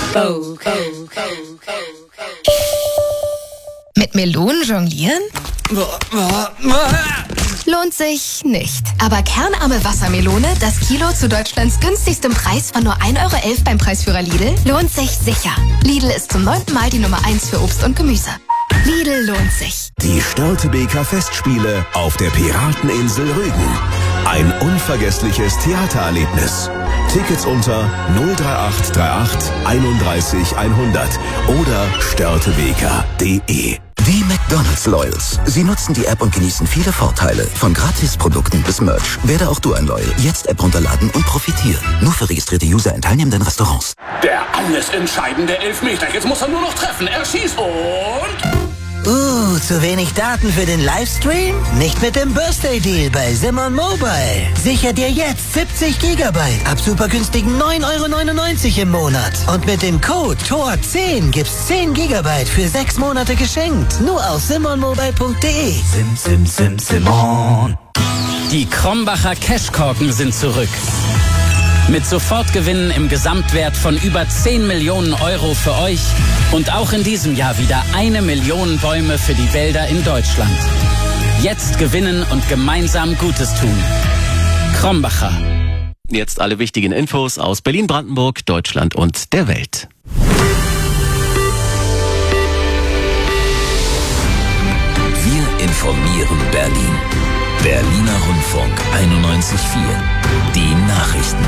Mit Melonen jonglieren? Lohnt sich nicht. Aber kernarme Wassermelone, das Kilo zu Deutschlands günstigstem Preis von nur 1,11 € beim Preisführer Lidl, lohnt sich sicher. Lidl ist zum 9. Mal die Nummer 1 für Obst und Gemüse. Lidl lohnt sich. Die Störtebeker Festspiele auf der Pirateninsel Rügen. Ein unvergessliches Theatererlebnis. Tickets unter 03838 31 100 oder störtebeker.de. Die McDonald's Loyals. Sie nutzen die App und genießen viele Vorteile. Von Gratisprodukten bis Merch. Werde auch du ein Loyal. Jetzt App runterladen und profitieren. Nur für registrierte User in teilnehmenden Restaurants. Der alles entscheidende Elfmeter. Jetzt muss er nur noch treffen. Er schießt und... zu wenig Daten für den Livestream? Nicht mit dem Birthday Deal bei Simon Mobile. Sicher dir jetzt 70 GB ab super günstigen 9,99 € im Monat. Und mit dem Code TOR10 gibt's 10 GB für 6 Monate geschenkt. Nur auf simonmobile.de. Simon. Die Krombacher Cashkorken sind zurück. Mit Sofortgewinnen im Gesamtwert von über 10 Millionen € für euch und auch in diesem Jahr wieder 1 Million Bäume für die Wälder in Deutschland. Jetzt gewinnen und gemeinsam Gutes tun. Krombacher. Jetzt alle wichtigen Infos aus Berlin, Brandenburg, Deutschland und der Welt. Wir informieren Berlin. Berliner Rundfunk 91.4. Die Nachrichten.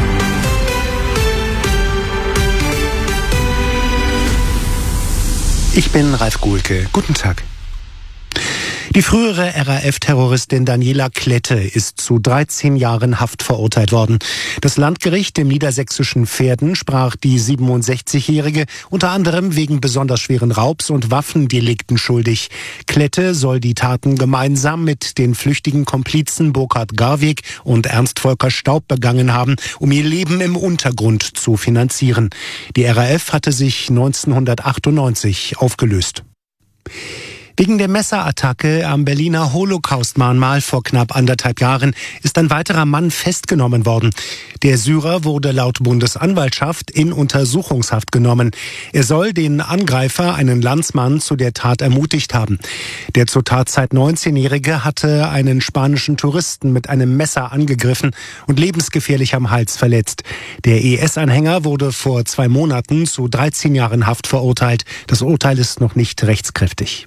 Ich bin Ralf Guhlke. Guten Tag. Die frühere RAF-Terroristin Daniela Klette ist zu 13 Jahren Haft verurteilt worden. Das Landgericht im niedersächsischen Verden sprach die 67-Jährige unter anderem wegen besonders schweren Raubs und Waffendelikten schuldig. Klette soll die Taten gemeinsam mit den flüchtigen Komplizen Burkhard Garweg und Ernst Volker Staub begangen haben, um ihr Leben im Untergrund zu finanzieren. Die RAF hatte sich 1998 aufgelöst. Wegen der Messerattacke am Berliner Holocaust-Mahnmal vor knapp 1,5 Jahren ist ein weiterer Mann festgenommen worden. Der Syrer wurde laut Bundesanwaltschaft in Untersuchungshaft genommen. Er soll den Angreifer, einen Landsmann, zu der Tat ermutigt haben. Der zur Tatzeit 19-Jährige hatte einen spanischen Touristen mit einem Messer angegriffen und lebensgefährlich am Hals verletzt. Der IS-Anhänger wurde vor 2 Monaten zu 13 Jahren Haft verurteilt. Das Urteil ist noch nicht rechtskräftig.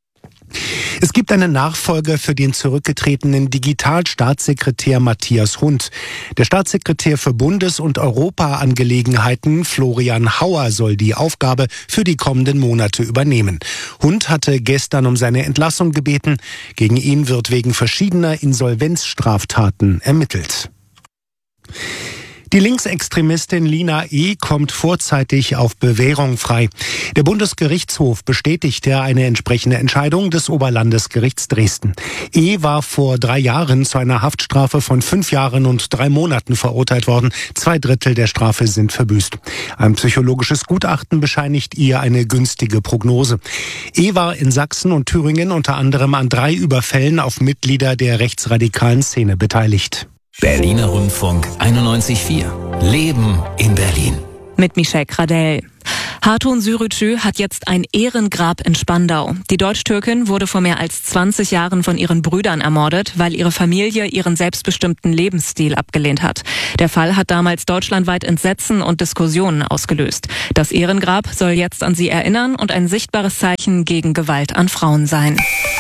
Es gibt einen Nachfolger für den zurückgetretenen Digitalstaatssekretär Matthias Hund. Der Staatssekretär für Bundes- und Europaangelegenheiten Florian Hauer soll die Aufgabe für die kommenden Monate übernehmen. Hund hatte gestern um seine Entlassung gebeten. Gegen ihn wird wegen verschiedener Insolvenzstraftaten ermittelt. Die Linksextremistin Lina E. kommt vorzeitig auf Bewährung frei. Der Bundesgerichtshof bestätigte eine entsprechende Entscheidung des Oberlandesgerichts Dresden. E. war vor 3 Jahren zu einer Haftstrafe von 5 Jahren und 3 Monaten verurteilt worden. 2/3 der Strafe sind verbüßt. Ein psychologisches Gutachten bescheinigt ihr eine günstige Prognose. E. war in Sachsen und Thüringen unter anderem an 3 Überfällen auf Mitglieder der rechtsradikalen Szene beteiligt. Berliner Rundfunk 91.4. Leben in Berlin. Mit Michel Gradell. Hatun Sürücü hat jetzt ein Ehrengrab in Spandau. Die Deutsch-Türkin wurde vor mehr als 20 Jahren von ihren Brüdern ermordet, weil ihre Familie ihren selbstbestimmten Lebensstil abgelehnt hat. Der Fall hat damals deutschlandweit Entsetzen und Diskussionen ausgelöst. Das Ehrengrab soll jetzt an sie erinnern und ein sichtbares Zeichen gegen Gewalt an Frauen sein.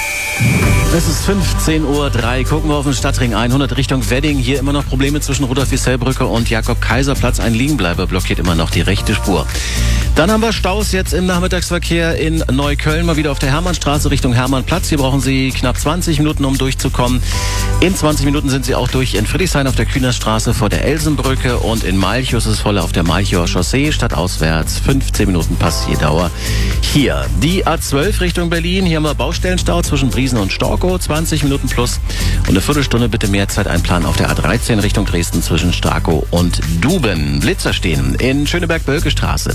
Es ist 15:03 Uhr. Gucken wir auf den Stadtring 100 Richtung Wedding. Hier immer noch Probleme zwischen Rudolf-Wissell-Brücke und Jakob-Kaiser-Platz. Ein Liegenbleiber blockiert immer noch die rechte Spur. Dann haben wir Staus jetzt im Nachmittagsverkehr in Neukölln. Mal wieder auf der Hermannstraße Richtung Hermannplatz. Hier brauchen Sie knapp 20 Minuten, um durchzukommen. In 20 Minuten sind Sie auch durch in Friedrichshain auf der Kühnerstraße vor der Elsenbrücke. Und in Malchow ist es voll auf der Malchower Chaussee. Stadtauswärts 15 Minuten Passierdauer. Hier die A12 Richtung Berlin. Hier haben wir Baustellenstau zwischen Briesen und Storkow. 20 Minuten plus. Und eine Viertelstunde bitte mehr Zeit einplanen auf der A13 Richtung Dresden zwischen Starkow und Duben. Blitzer stehen in Schöneberg-Bölke-Straße.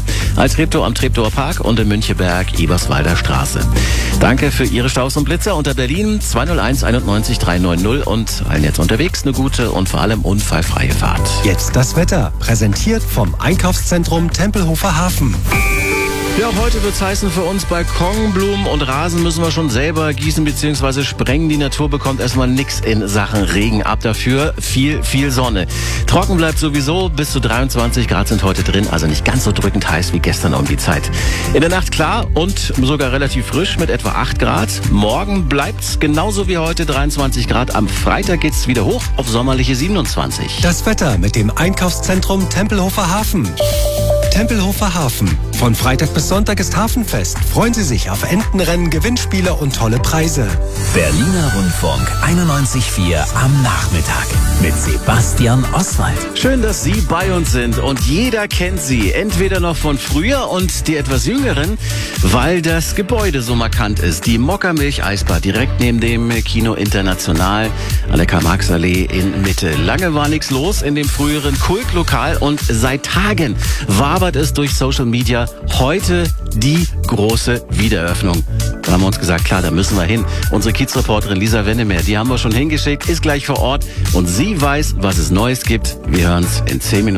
als Treptow am Treptower Park und in Müncheberg Eberswalder Straße. Danke für Ihre Staus und Blitzer unter Berlin 201 91 390 und allen jetzt unterwegs eine gute und vor allem unfallfreie Fahrt. Jetzt das Wetter, präsentiert vom Einkaufszentrum Tempelhofer Hafen. Ja, auch heute wird's heißen für uns, Balkon, Blumen und Rasen müssen wir schon selber gießen bzw. sprengen. Die Natur bekommt erstmal nichts in Sachen Regen ab. Dafür viel Sonne. Trocken bleibt sowieso, bis zu 23 Grad sind heute drin, also nicht ganz so drückend heiß wie gestern um die Zeit. In der Nacht klar und sogar relativ frisch mit etwa 8 Grad. Morgen bleibt's genauso wie heute 23 Grad. Am Freitag geht's wieder hoch auf sommerliche 27. Das Wetter mit dem Einkaufszentrum Tempelhofer Hafen. Tempelhofer Hafen. Von Freitag bis Sonntag ist Hafenfest. Freuen Sie sich auf Entenrennen, Gewinnspiele und tolle Preise. Berliner Rundfunk 91.4 am Nachmittag mit Sebastian Oswald. Schön, dass Sie bei uns sind und jeder kennt Sie, entweder noch von früher und die etwas Jüngeren, weil das Gebäude so markant ist. Die Mokka-Milch-Eisbar direkt neben dem Kino International an der Karl-Marx-Allee in Mitte. Lange war nichts los in dem früheren Kultlokal und seit Tagen wabert es durch Social Media. Heute die große Wiedereröffnung. Da haben wir uns gesagt, klar, da müssen wir hin. Unsere Kiez-Reporterin Lisa Wennemer, die haben wir schon hingeschickt, ist gleich vor Ort und sie weiß, was es Neues gibt. Wir hören es in 10 Minuten.